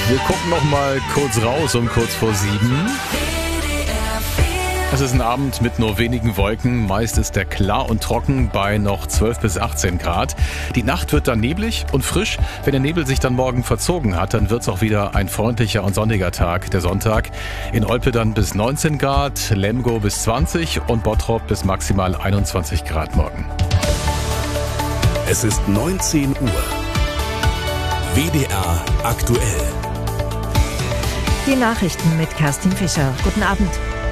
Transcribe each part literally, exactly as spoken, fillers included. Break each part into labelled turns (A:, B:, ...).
A: Wir gucken noch mal kurz raus um kurz vor sieben. Es ist ein Abend mit nur wenigen Wolken. Meist ist er klar und trocken bei noch zwölf bis achtzehn Grad. Die Nacht wird dann neblig und frisch. Wenn der Nebel sich dann morgen verzogen hat, dann wird es auch wieder ein freundlicher und sonniger Tag, der Sonntag. In Olpe dann bis neunzehn Grad, Lemgo bis zwanzig und Bottrop bis maximal einundzwanzig Grad morgen.
B: Es ist neunzehn Uhr. W D R aktuell.
C: Die Nachrichten mit Kerstin Fischer. Guten Abend.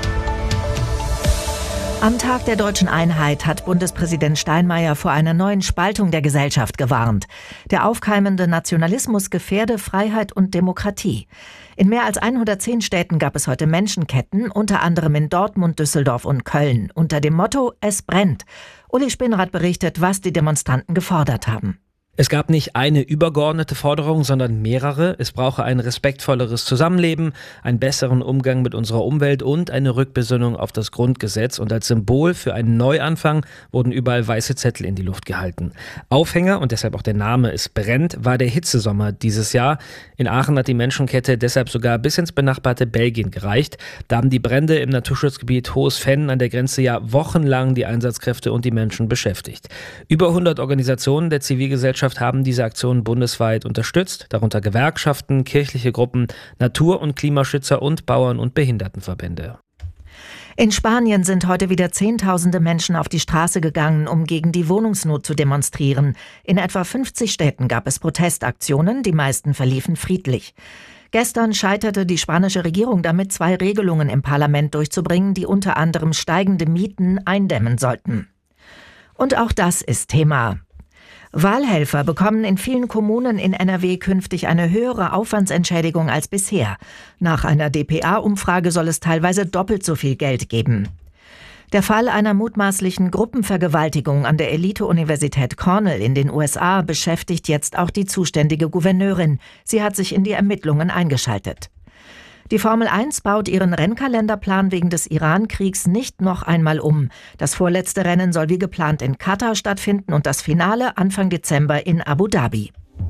C: Am Tag der deutschen Einheit hat Bundespräsident Steinmeier vor einer neuen Spaltung der Gesellschaft gewarnt. Der aufkeimende Nationalismus gefährde Freiheit und Demokratie. In mehr als hundertzehn Städten gab es heute Menschenketten, unter anderem in Dortmund, Düsseldorf und Köln, unter dem Motto „Es brennt". Uli Spinnrad berichtet, was die Demonstranten gefordert haben.
D: Es gab nicht eine übergeordnete Forderung, sondern mehrere. Es brauche ein respektvolleres Zusammenleben, einen besseren Umgang mit unserer Umwelt und eine Rückbesinnung auf das Grundgesetz. Und als Symbol für einen Neuanfang wurden überall weiße Zettel in die Luft gehalten. Aufhänger, und deshalb auch der Name "Es brennt", war der Hitzesommer dieses Jahr. In Aachen hat die Menschenkette deshalb sogar bis ins benachbarte Belgien gereicht. Da haben die Brände im Naturschutzgebiet Hohes Venn an der Grenze ja wochenlang die Einsatzkräfte und die Menschen beschäftigt. Über hundert Organisationen der Zivilgesellschaft haben diese Aktion bundesweit unterstützt, darunter Gewerkschaften, kirchliche Gruppen, Natur- und Klimaschützer und Bauern- und Behindertenverbände.
C: In Spanien sind heute wieder Zehntausende Menschen auf die Straße gegangen, um gegen die Wohnungsnot zu demonstrieren. In etwa fünfzig Städten gab es Protestaktionen, die meisten verliefen friedlich. Gestern scheiterte die spanische Regierung damit, zwei Regelungen im Parlament durchzubringen, die unter anderem steigende Mieten eindämmen sollten. Und auch das ist Thema. Wahlhelfer bekommen in vielen Kommunen in N R W künftig eine höhere Aufwandsentschädigung als bisher. Nach einer D P A-Umfrage soll es teilweise doppelt so viel Geld geben. Der Fall einer mutmaßlichen Gruppenvergewaltigung an der Elite-Universität Cornell in den U S A beschäftigt jetzt auch die zuständige Gouverneurin. Sie hat sich in die Ermittlungen eingeschaltet. Die Formel eins baut ihren Rennkalenderplan wegen des Iran-Kriegs nicht noch einmal um. Das vorletzte Rennen soll wie geplant in Katar stattfinden und das Finale Anfang Dezember in Abu Dhabi.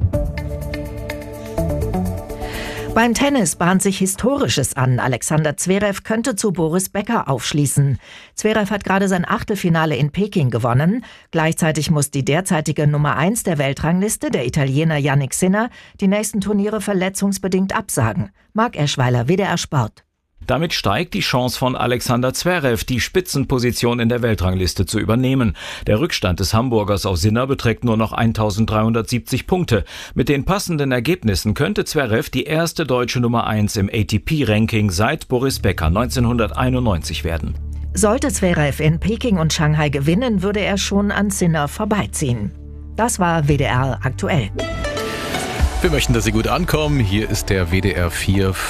C: Beim Tennis bahnt sich Historisches an. Alexander Zverev könnte zu Boris Becker aufschließen. Zverev hat gerade sein Achtelfinale in Peking gewonnen. Gleichzeitig muss die derzeitige Nummer eins der Weltrangliste, der Italiener Jannik Sinner, die nächsten Turniere verletzungsbedingt absagen. Marc Eschweiler, W D R Sport.
E: Damit steigt die Chance von Alexander Zverev, die Spitzenposition in der Weltrangliste zu übernehmen. Der Rückstand des Hamburgers auf Sinner beträgt nur noch eintausenddreihundertsiebzig Punkte. Mit den passenden Ergebnissen könnte Zverev die erste deutsche Nummer eins im A T P-Ranking seit Boris Becker neunzehnhunderteinundneunzig werden.
C: Sollte Zverev in Peking und Shanghai gewinnen, würde er schon an Sinner vorbeiziehen. Das war W D R aktuell.
A: Wir möchten, dass Sie gut ankommen. Hier ist der W D R vier